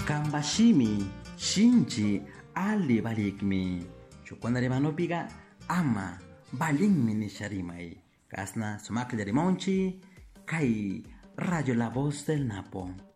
Kambashimi, Shinchi, Ali Balikmi, Chukwandari Manopiga, Ama, Balinmi Nisharimai, Kasna Sumakli Monchi, Kai, Radio La Voz del Napo.